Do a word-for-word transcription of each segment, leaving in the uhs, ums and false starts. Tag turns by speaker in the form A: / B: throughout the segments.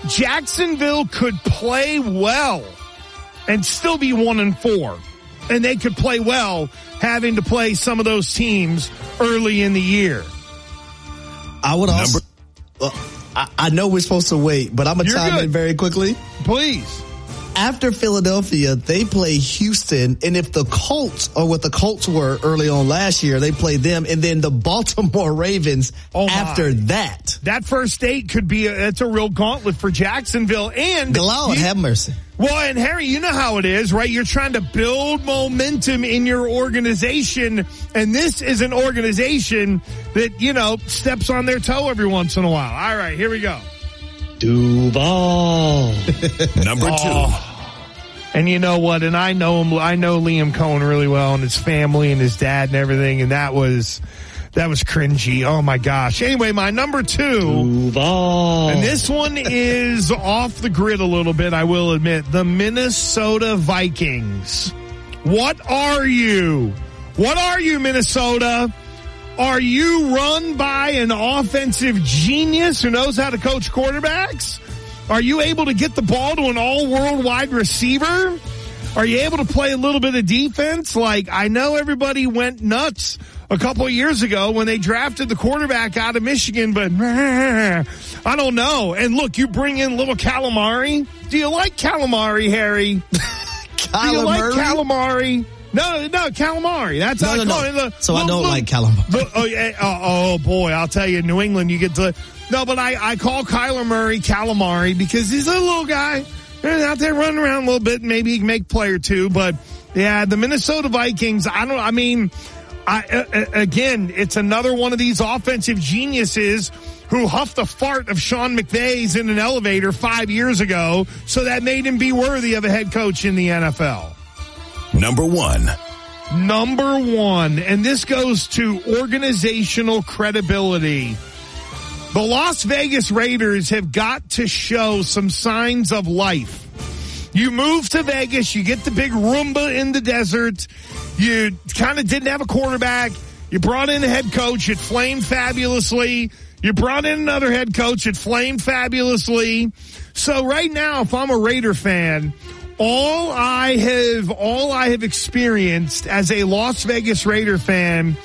A: Jacksonville could play well and still be one and four. And they could play well having to play some of those teams early in the year.
B: I would also, uh, I, I know we're supposed to wait, but I'm going to chime in very quickly.
A: Please.
B: After Philadelphia, they play Houston, and if the Colts are what the Colts were early on last year, they play them, and then the Baltimore Ravens oh after that.
A: That first eight could be, a, it's a real gauntlet for Jacksonville. And
B: Lord have mercy.
A: Well, and Harry, you know how it is, right? You're trying to build momentum in your organization, and this is an organization that, you know, steps on their toe every once in a while. All right, here we go.
B: Duval.
C: Number two.
A: Oh. And you know what? And I know him. I know Liam Cohen really well, and his family and his dad and everything. And that was that was cringy. Oh my gosh. Anyway, my number two.
B: Duval.
A: And this one is off the grid a little bit, I will admit. The Minnesota Vikings. What are you? What are you, Minnesota? Are you run by an offensive genius who knows how to coach quarterbacks? Are you able to get the ball to an all-world wide receiver? Are you able to play a little bit of defense? Like, I know everybody went nuts a couple of years ago when they drafted the quarterback out of Michigan, but I don't know. And look, you bring in little Calamari. Do you like Calamari, Harry? Do you like Calamari? No, no, calamari. That's
B: no,
A: how
B: no,
A: I call
B: no.
A: it. The,
B: so
A: look,
B: I don't
A: look,
B: like calamari.
A: Look, oh, yeah, oh, oh, boy, I'll tell you, in New England, you get to... No, but I, I call Kyler Murray calamari because he's a little guy. He's out there running around a little bit. Maybe he can make play or two. But, yeah, the Minnesota Vikings, I don't... I mean, I, uh, again, it's another one of these offensive geniuses who huffed a fart of Sean McVay's in an elevator five years ago, so that made him be worthy of a head coach in the N F L.
C: Number one.
A: Number one, and this goes to organizational credibility. The Las Vegas Raiders have got to show some signs of life. You move to Vegas, you get the big Roomba in the desert, you kind of didn't have a quarterback, you brought in a head coach, it flamed fabulously, you brought in another head coach, it flamed fabulously. So right now, if I'm a Raider fan, All I have, all I have experienced as a Las Vegas Raider fan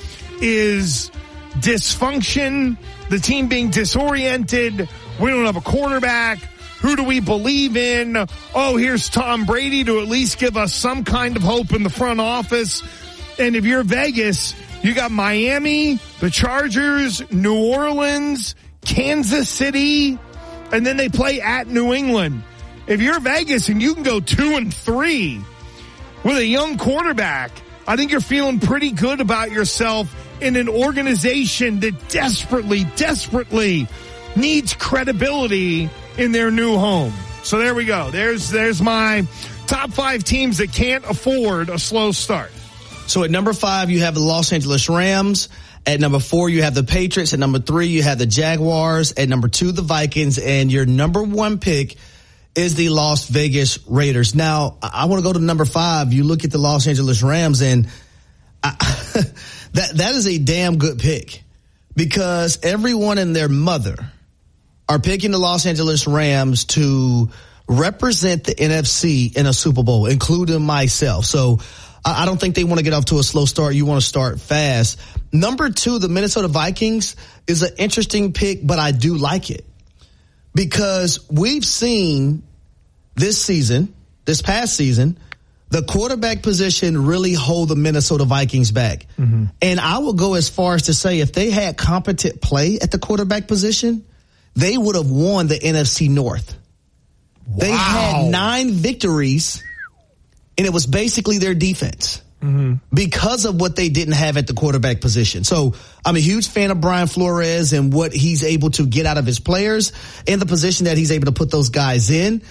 A: is dysfunction, the team being disoriented. We don't have a quarterback. Who do we believe in? Oh, here's Tom Brady to at least give us some kind of hope in the front office. And if you're Vegas, you got Miami, the Chargers, New Orleans, Kansas City, and then they play at New England. If you're Vegas and you can go two and three with a young quarterback, I think you're feeling pretty good about yourself in an organization that desperately, desperately needs credibility in their new home. So there we go. There's, there's my top five teams that can't afford a slow start.
B: So at number five, you have the Los Angeles Rams. At number four, you have the Patriots. At number three, you have the Jaguars. At number two, the Vikings. And your number one pick is the Las Vegas Raiders. Now, I want to go to number five. You look at the Los Angeles Rams, and I, that that is a damn good pick because everyone and their mother are picking the Los Angeles Rams to represent the N F C in a Super Bowl, including myself. So I don't think they want to get off to a slow start. You want to start fast. Number two, the Minnesota Vikings is an interesting pick, but I do like it. Because we've seen this season, this past season, the quarterback position really hold the Minnesota Vikings back. Mm-hmm. And I will go as far as to say if they had competent play at the quarterback position, they would have won the N F C North. Wow. They had nine victories, and it was basically their defense. Mm-hmm. Because of what they didn't have at the quarterback position. So I'm a huge fan of Brian Flores and what he's able to get out of his players and the position that he's able to put those guys in.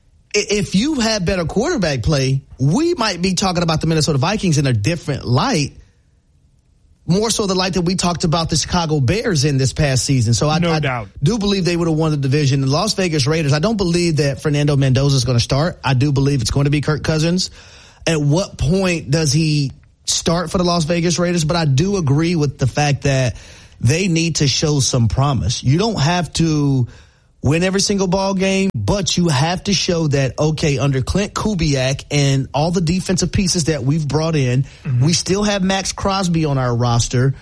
B: If you have better quarterback play, we might be talking about the Minnesota Vikings in a different light, more so the light that we talked about the Chicago Bears in this past season. So I,
A: no
B: I
A: doubt.
B: do believe they would have won the division. The Las Vegas Raiders, I don't believe that Fernando Mendoza is going to start. I do believe it's going to be Kirk Cousins. At what point does he start for the Las Vegas Raiders? But I do agree with the fact that they need to show some promise. You don't have to win every single ball game, but you have to show that, okay, under Clint Kubiak and all the defensive pieces that we've brought in, mm-hmm. we still have Max Crosby on our roster.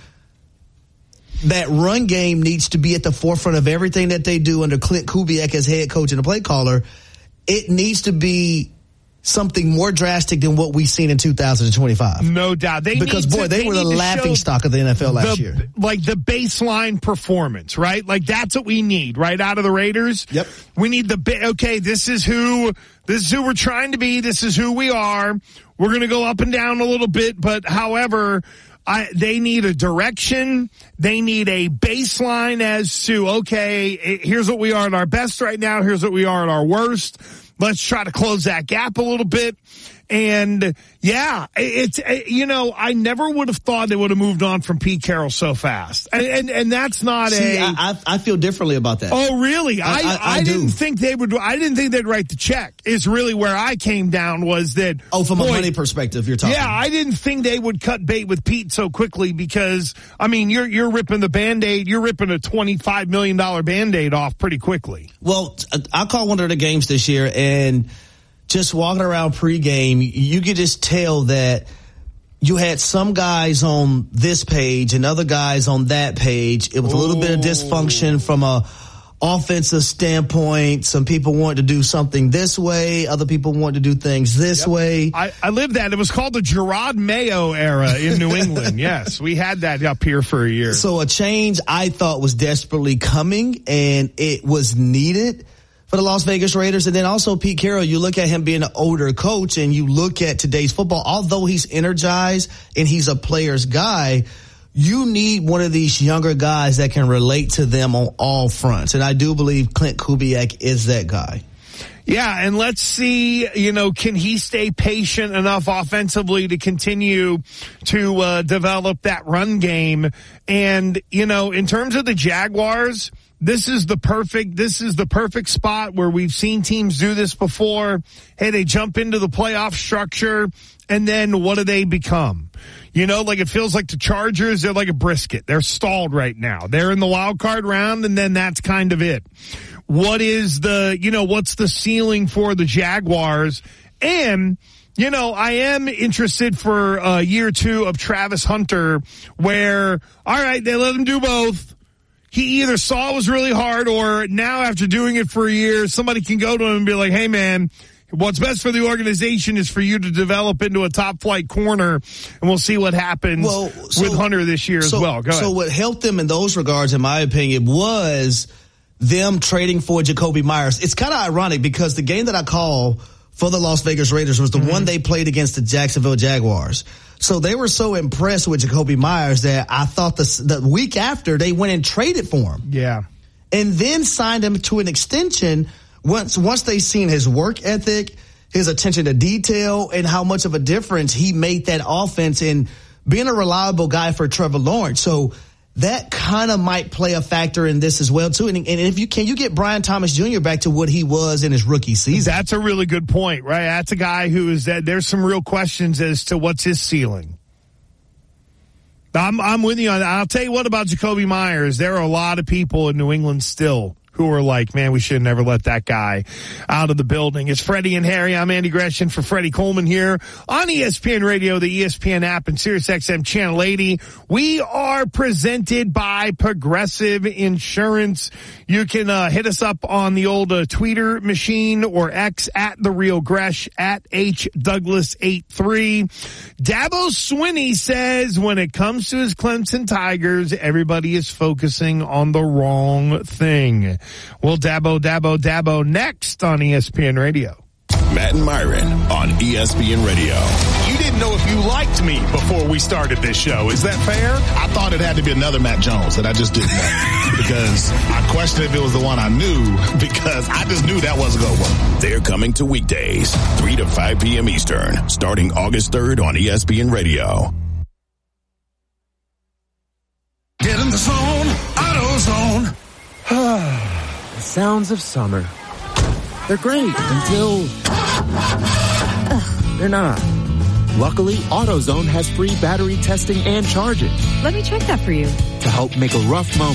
B: That run game needs to be at the forefront of everything that they do under Clint Kubiak as head coach and the play caller. It needs to be something more drastic than what we've seen in two thousand twenty-five.
A: No doubt. They
B: because, boy,
A: to,
B: they, they were the laughing stock of the N F L last
A: the,
B: year.
A: Like the baseline performance, right? Like that's what we need, right? Out of the Raiders.
B: Yep.
A: We need the, okay, this is who, this is who we're trying to be. This is who we are. We're going to go up and down a little bit, but however, I, they need a direction. They need a baseline as to, okay, here's what we are at our best right now. Here's what we are at our worst. Let's try to close that gap a little bit. And yeah, it's, you know, I never would have thought they would have moved on from Pete Carroll so fast. And, and, and that's not
B: See,
A: a,
B: I, I feel differently about that.
A: Oh, really? I, I, I, I didn't
B: do.
A: think they would, I didn't think they'd write the check is really where I came down was that.
B: Oh, from
A: boy,
B: a money perspective, you're talking.
A: Yeah, I didn't think they would cut bait with Pete so quickly because, I mean, you're, you're ripping the Band-Aid, you're ripping a twenty-five million dollars Band-Aid off pretty quickly.
B: Well, I called one of the games this year and just walking around pregame, you could just tell that you had some guys on this page and other guys on that page. It was a little Ooh. bit of dysfunction from a offensive standpoint. Some people wanted to do something this way. Other people wanted to do things this yep. way.
A: I, I lived that. It was called the Gerard Mayo era in New England. Yes, we had that up here for a year.
B: So a change I thought was desperately coming, and it was needed for the Las Vegas Raiders. And then also Pete Carroll, you look at him being an older coach and you look at today's football, although he's energized and he's a player's guy, you need one of these younger guys that can relate to them on all fronts. And I do believe Clint Kubiak is that guy.
A: Yeah, and let's see, you know, can he stay patient enough offensively to continue to uh, develop that run game? And, you know, in terms of the Jaguars, This is the perfect, this is the perfect spot where we've seen teams do this before. Hey, they jump into the playoff structure and then what do they become? You know, like it feels like the Chargers, they're like a brisket. They're stalled right now. They're in the wild card round and then that's kind of it. What is the, you know, what's the ceiling for the Jaguars? And, you know, I am interested for uh, year two of Travis Hunter where, all right, they let him do both. He either saw it was really hard or now after doing it for a year, somebody can go to him and be like, hey, man, what's best for the organization is for you to develop into a top flight corner, and we'll see what happens well, so, with Hunter this year
B: so,
A: as well. Go ahead.
B: So what helped them in those regards, in my opinion, was them trading for Jacoby Myers. It's kind of ironic because the game that I call for the Las Vegas Raiders was the mm-hmm. one they played against the Jacksonville Jaguars. So they were so impressed with Jacoby Myers that I thought the, the week after they went and traded for him.
A: Yeah.
B: And then signed him to an extension once, once they seen his work ethic, his attention to detail, and how much of a difference he made that offense in being a reliable guy for Trevor Lawrence. So that kind of might play a factor in this as well, too. And, and if you can, you get Brian Thomas Junior back to what he was in his rookie season.
A: That's a really good point, right? That's a guy who is that there's some real questions as to what's his ceiling. I'm, I'm with you on that. I'll tell you what about Jacoby Myers. There are a lot of people in New England still who are like, man, we should have never let that guy out of the building. It's Freddie and Harry. I'm Andy Gresham for Freddie Coleman here on E S P N Radio, the E S P N app, and SiriusXM Channel eighty. We are presented by Progressive Insurance. You can uh, hit us up on the old uh, Twitter machine or X at The Real Gresh, at H Douglas eighty-three. Dabo Swinney says when it comes to his Clemson Tigers, everybody is focusing on the wrong thing. Well, Dabo, Dabo, Dabo next on E S P N Radio.
C: Matt and Myron on E S P N Radio.
D: You didn't know if you liked me before we started this show. Is that fair?
E: I thought it had to be another Matt Jones that I just didn't know because I questioned if it was the one I knew because I just knew that wasn't going to work.
C: They're coming to weekdays, three to five p.m. Eastern, starting August third on E S P N Radio.
F: Get in the zone, AutoZone.
G: The sounds of summer. They're great until they're not. Luckily, AutoZone has free battery testing and charging.
H: Let me check that for you.
G: To help make a rough moment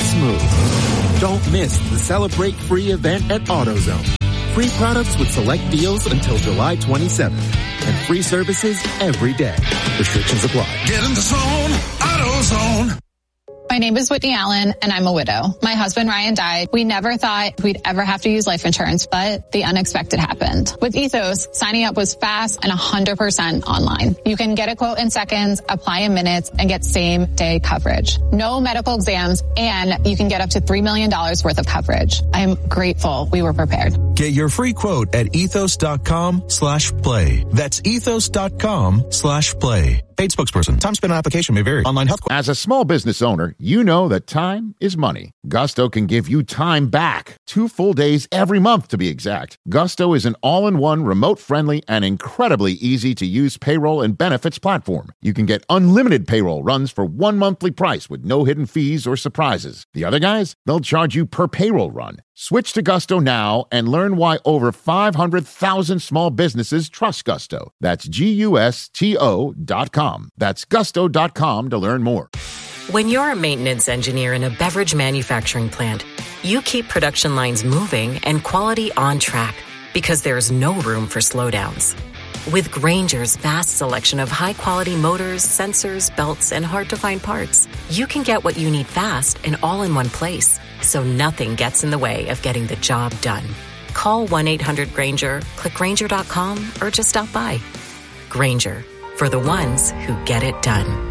G: smooth. Don't miss the Celebrate Free event at AutoZone. Free products with select deals until July twenty-seventh. And free services every day. Restrictions apply.
F: Get in the zone, AutoZone.
H: My name is Whitney Allen, and I'm a widow. My husband, Ryan, died. We never thought we'd ever have to use life insurance, but the unexpected happened. With Ethos, signing up was fast and one hundred percent online. You can get a quote in seconds, apply in minutes, and get same-day coverage. No medical exams, and you can get up to three million dollars worth of coverage. I'm grateful we were prepared.
I: Get your free quote at ethos.com slash play. That's ethos.com slash play. Paid spokesperson. Time spent on application may vary. Online health.
J: As a small business owner, you know that time is money. Gusto can give you time back. Two full days every month, to be exact. Gusto is an all-in-one, remote-friendly, and incredibly easy-to-use payroll and benefits platform. You can get unlimited payroll runs for one monthly price with no hidden fees or surprises. The other guys, they'll charge you per payroll run. Switch to Gusto now and learn why over five hundred thousand small businesses trust Gusto. That's G U S T O dot com. That's gusto dot com to learn more.
K: When you're a maintenance engineer in a beverage manufacturing plant, you keep production lines moving and quality on track because there's no room for slowdowns. With Grainger's vast selection of high-quality motors, sensors, belts, and hard-to-find parts, you can get what you need fast and all in one place, so nothing gets in the way of getting the job done. Call one eight hundred Grainger, click Grainger dot com, or just stop by. Grainger, for the ones who get it done.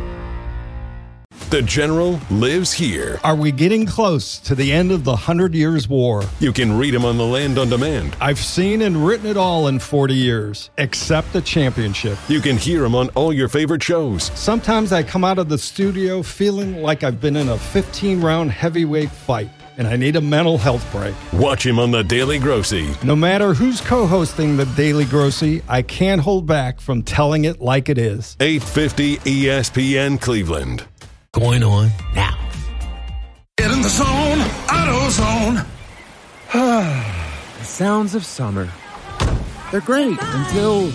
L: The General lives here.
M: Are we getting close to the end of the Hundred Years' War?
L: You can read him on the Land on Demand.
M: I've seen and written it all in forty years, except the championship.
L: You can hear him on all your favorite shows.
M: Sometimes I come out of the studio feeling like I've been in a fifteen-round heavyweight fight, and I need a mental health break.
L: Watch him on the Daily Grossy.
M: No matter who's co-hosting the Daily Grossy, I can't hold back from telling it like it is.
L: eight fifty E S P N Cleveland.
N: Going on now.
F: Get in the zone, AutoZone.
G: The sounds of summer. They're great until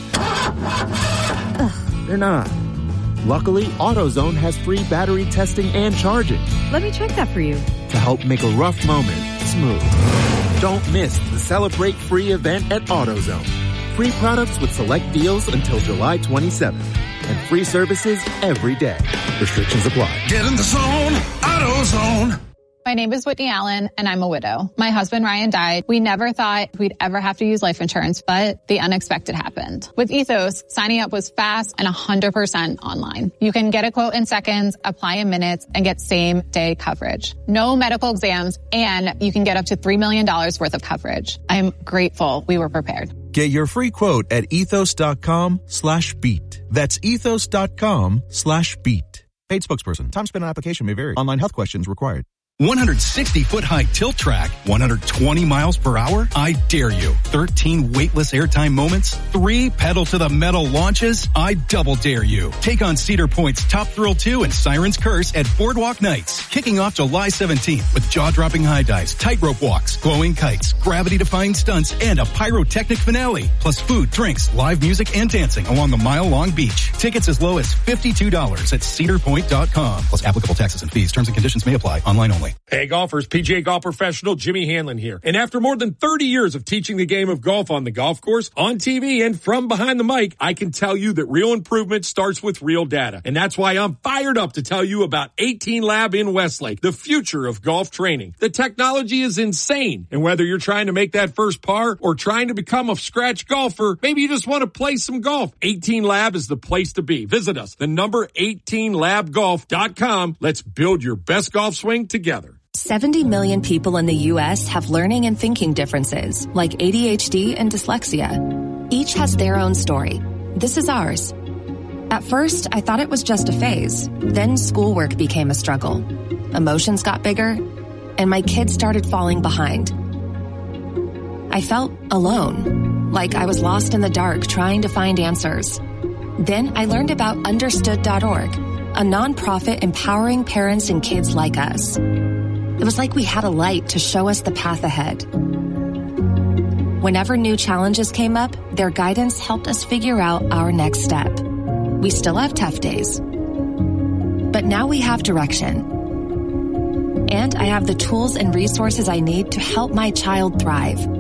G: they're not. Luckily, AutoZone has free battery testing and charging.
O: Let me check that for you.
G: To help make a rough moment smooth. Don't miss the Celebrate Free event at AutoZone. Free products with select deals until July twenty-seventh. And free services every day. Restrictions apply.
F: Get in the zone, AutoZone.
H: My name is Whitney Allen, and I'm a widow. My husband, Ryan, died. We never thought we'd ever have to use life insurance, but the unexpected happened. With Ethos, signing up was fast and one hundred percent online. You can get a quote in seconds, apply in minutes, and get same-day coverage. No medical exams, and you can get up to three million dollars worth of coverage. I'm grateful we were prepared.
I: Get your free quote at ethos.com slash beat. That's ethos.com slash beat. Paid spokesperson. Time spent on application may vary. Online health questions required.
P: one hundred sixty foot high tilt track, one hundred twenty miles per hour? I dare you. thirteen weightless airtime moments, three pedal to the metal launches? I double dare you. Take on Cedar Point's Top Thrill two and Siren's Curse at Boardwalk Nights, kicking off July seventeenth with jaw-dropping high dives, tightrope walks, glowing kites, gravity-defying stunts, and a pyrotechnic finale. Plus food, drinks, live music, and dancing along the mile-long beach. Tickets as low as fifty-two dollars at cedar point dot com. Plus applicable taxes and fees. Terms and conditions may apply. Online only.
Q: Hey golfers, P G A golf professional Jimmy Hanlon here. And after more than thirty years of teaching the game of golf on the golf course, on T V, and from behind the mic, I can tell you that real improvement starts with real data. And that's why I'm fired up to tell you about eighteen Lab in Westlake, the future of golf training. The technology is insane. And whether you're trying to make that first par or trying to become a scratch golfer, maybe you just want to play some golf, eighteen Lab is the place to be. Visit us, the number eighteen lab golf dot com. Let's build your best golf swing together.
R: seventy million people in the U S have learning and thinking differences, like A D H D and dyslexia. Each has their own story. This is ours. At first, I thought it was just a phase. Then schoolwork became a struggle. Emotions got bigger, and my kids started falling behind. I felt alone, like I was lost in the dark trying to find answers. Then I learned about understood dot org, a nonprofit empowering parents and kids like us. It was like we had a light to show us the path ahead. Whenever new challenges came up, their guidance helped us figure out our next step. We still have tough days, but now we have direction. And I have the tools and resources I need to help my child thrive.